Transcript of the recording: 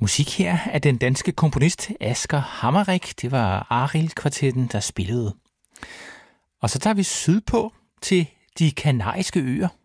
Musik her af den danske komponist Asger Hammerich. Det var Arild-kvartetten, der spillede. Og så tager vi sydpå til de Kanariske Øer.